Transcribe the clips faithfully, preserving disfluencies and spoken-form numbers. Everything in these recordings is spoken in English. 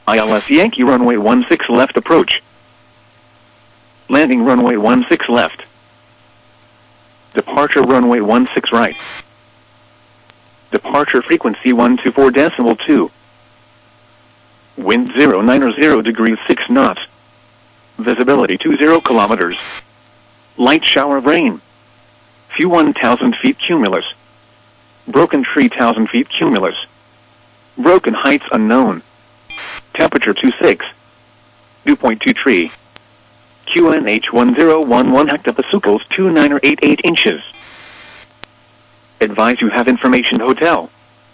I L S Yankee runway one six left approach. Landing runway one six left. Departure runway one six right. Departure frequency one two four decimal two. Wind zero nine zero degrees six knots. Visibility two zero kilometers. Light shower of rain. Few one thousand feet cumulus. Broken tree thousand feet cumulus. Broken heights unknown. Temperature two six. Dew point two three. Q N H one zero one one hectopascals two nine or eight eight inches. Advise you have information hotel.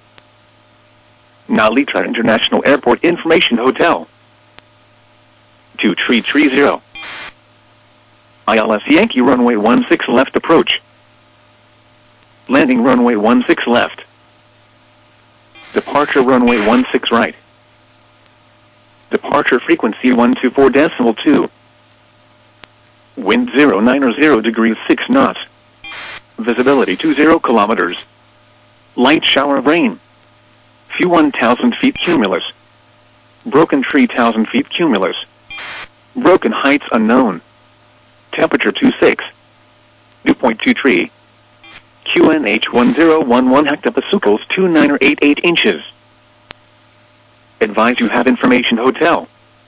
Nalitra International Airport Information Hotel. two three three zero. I L S Yankee runway one six left approach. Landing runway one six left. Departure runway one six right. Departure frequency one two four decimal two. Wind zero nine zero degrees six knots. Visibility two zero kilometers. Light shower of rain. Few one thousand feet cumulus. Broken tree thousand feet cumulus. Broken heights unknown. Temperature two six. Dew point two three. Q N H one zero one one hectopascals two nine or eight eight inches. Advise you have information hotel.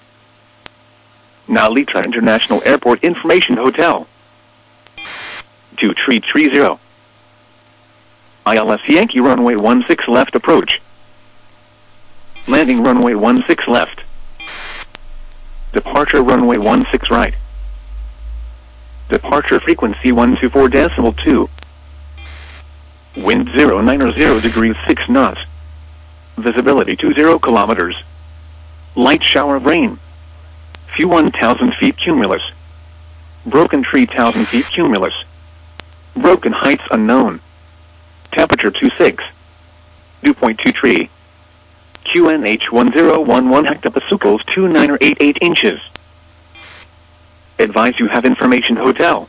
Nalitra International Airport Information Hotel. two three three zero. I L S Yankee runway one six left approach. Landing runway one six left. Departure runway one six right. Departure frequency one two four decimal two. Wind zero nine zero degrees six knots. Visibility two zero kilometers. Light shower of rain. Few one thousand feet cumulus. Broken tree thousand feet cumulus. Broken heights unknown. Temperature two six. Dew point two three. Q N H one zero one one hectopascals two nine or eight eight inches. Advise you have information hotel.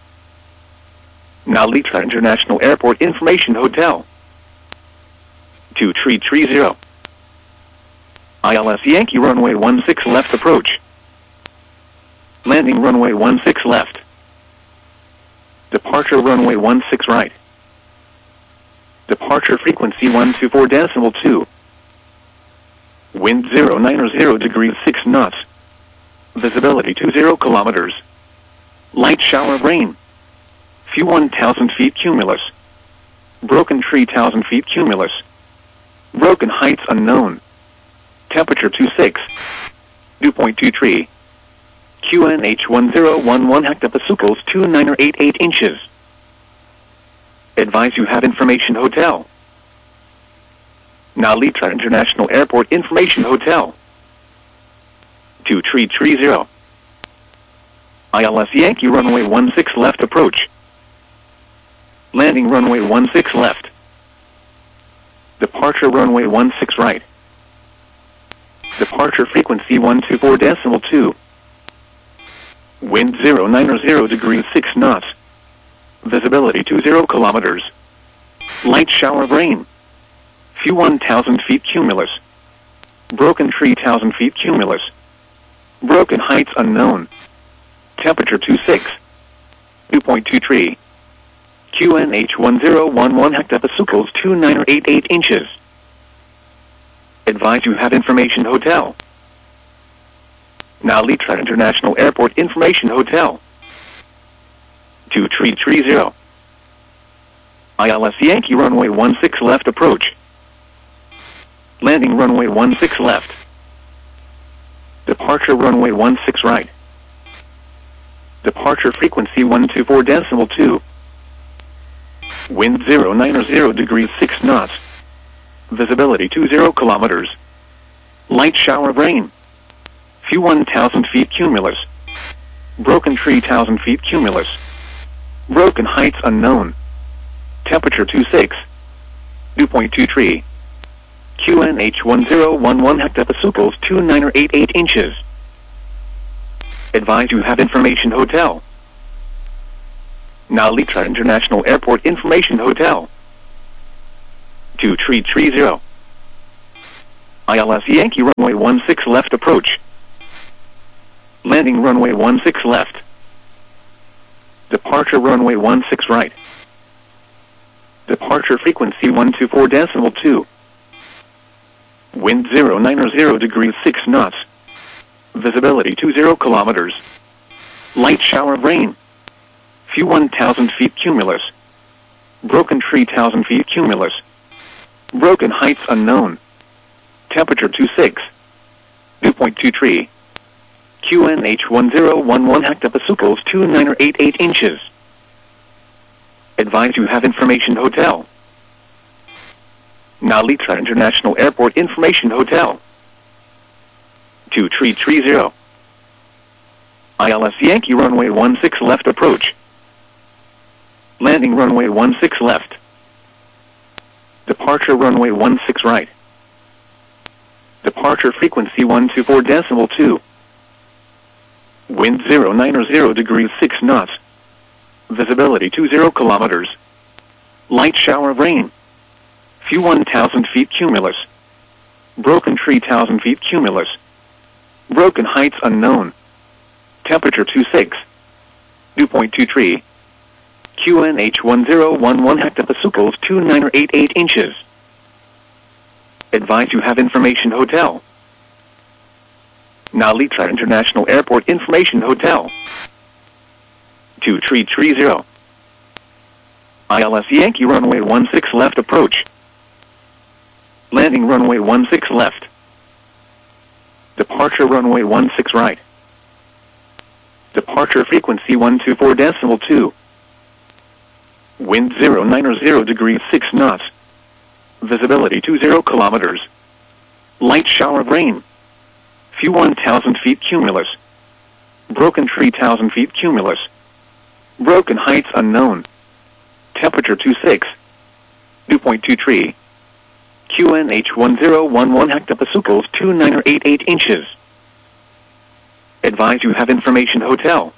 Nalitra International Airport Information Hotel. two three three zero. I L S Yankee runway one six left approach. Landing runway one six left. Departure runway one six right. Departure frequency one two four decimal two. Wind zero nine zero degrees six knots. Visibility two zero kilometers. Light shower of rain. Few one thousand feet cumulus. Broken tree thousand feet cumulus. Broken heights unknown. Temperature two six. Dew point two three. Q N H one zero one one hectopascals two nine or eight eight inches. Advise you have information hotel. Nalitra International Airport Information Hotel. two three three zero. I L S Yankee runway one six left approach. Landing runway one six left. Departure runway one six right. Departure frequency one two four decimal two. Wind zero nine zero degrees six knots. Visibility two zero kilometers. Light shower of rain. Few one thousand feet cumulus. Broken tree thousand feet cumulus. Broken heights unknown. Temperature two six. Dew point two three. Q N H one zero one one hectopascals two nine or eight eight inches. Advise you have information hotel. Nalitra International Airport Information Hotel. two three three zero. I L S Yankee runway one six left approach. Landing runway one six left. Departure runway one six right. Departure frequency one two four decimal two. Wind zero nine zero degrees six knots. Visibility two zero kilometers. Light shower of rain. Few one thousand feet cumulus. Broken tree thousand feet cumulus. Broken heights unknown. Temperature two six. Dew point two three. Q N H one zero one one hectopascals two nine or eight eight inches. Advise you have information hotel. Nalitra International Airport Information Hotel. two three three zero. I L S Yankee runway one six left approach. Landing runway one six left. Departure runway one six right. Departure frequency one two four decimal two. Wind zero nine zero degrees six knots. Visibility two zero kilometers. Light shower of rain. Few one thousand feet cumulus. Broken tree thousand feet cumulus. Broken heights unknown. Temperature two six. Dew point two three. Q N H one zero one one hectopascals two nine eight eight inches. Advise you have information hotel. Nalita International Airport Information Hotel. two three three zero. I L S Yankee runway one six left approach. Landing runway one six left. Departure runway one six right. Departure frequency one two four decimal two. Wind zero nine zero degrees six knots. Visibility two zero kilometers. Light shower of rain. Few one thousand feet cumulus. Broken tree thousand feet cumulus. Broken heights unknown. Temperature two six. Dew point two three. Q N H one zero one one hectopascals two nine eight eight inches. Advise you have information hotel. Nalita International Airport Information Hotel. two three three zero. I L S Yankee runway one six left approach. Landing runway one six left. Departure runway one six right. Departure frequency one two four decimal two. Wind zero nine zero degrees six knots. Visibility two zero kilometers. Light shower of rain. Few one thousand feet cumulus. Broken tree thousand feet cumulus. Broken heights unknown. Temperature two six. Dew point two three. Q N H one zero one one hectopascals two nine eight eight inches. Advise you have information hotel.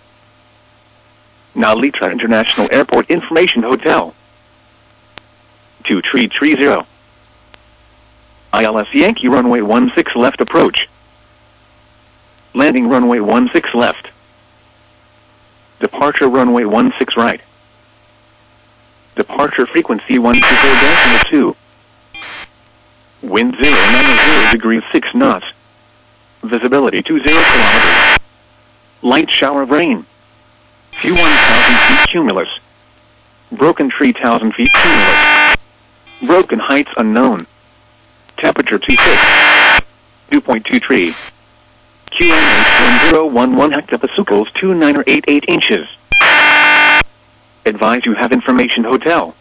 Nalita International Airport Information Hotel. two three three zero. I L S Yankee runway one six left approach. Landing runway one six left. Departure runway one six right. Departure frequency one two four decimal two. Wind zero nine zero degrees six knots. Visibility two zero kilometers. Light shower of rain. Few one thousand feet cumulus. Broken tree thousand feet cumulus. Broken heights unknown. Temperature two six. Dew point two three. Q N H one zero one one hectopascals two nine eight eight inches. Advise you have information hotel.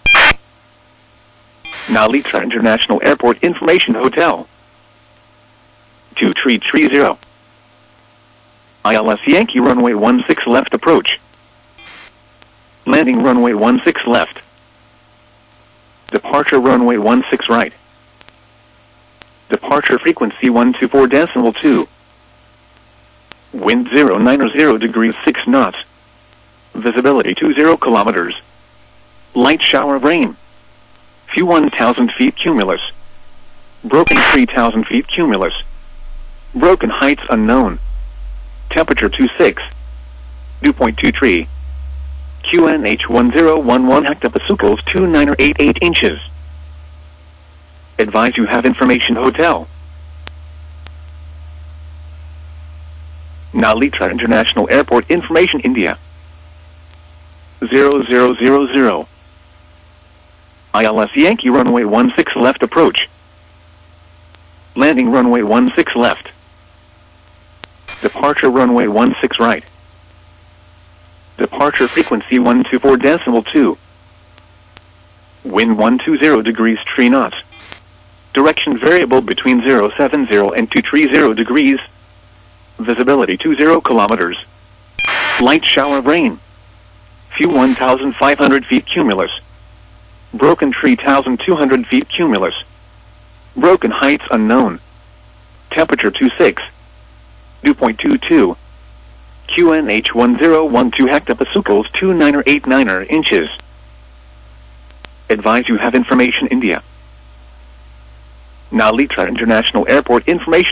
Nalita International Airport Information Hotel. two three three zero. I L S Yankee runway one six left approach. Landing runway one six left. Departure runway one six right. Departure frequency one two four decimal two. Wind zero nine zero degrees six knots. Visibility two zero kilometers. Light shower of rain. Few one thousand feet cumulus. Broken tree thousand feet cumulus. Broken heights unknown. Temperature two six. Dew point two three. Q N H one zero one one hectopascals two nine eight eight inches. Advise you have information hotel. Nalita International Airport Information India. zero zero zero zero. I L S Yankee runway one six left approach. Landing runway one six left. Departure runway one six right. Departure frequency one two four decimal two. Wind one two zero degrees three knots. Direction variable between zero seven zero and two three zero degrees. Visibility two zero kilometers. Light shower of rain. Few one thousand five hundred feet cumulus. Broken tree one thousand two hundred feet cumulus. Broken heights unknown. Temperature two six. Dew point two two. Q N H one zero one two hectopascals two nine eight nine inches. Advise you have information India. Narita International Airport information